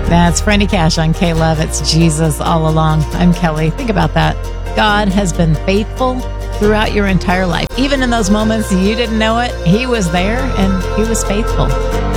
That's Brandy Cash on K-Love. It's Jesus all along. I'm Kelly. Think about that. God has been faithful throughout your entire life. Even in those moments you didn't know it, he was there and he was faithful.